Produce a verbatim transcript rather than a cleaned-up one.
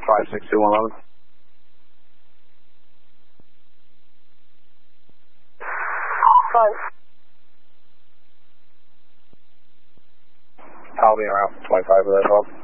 five six two one eleven. Five. I'll be around twenty-five of that, Bob.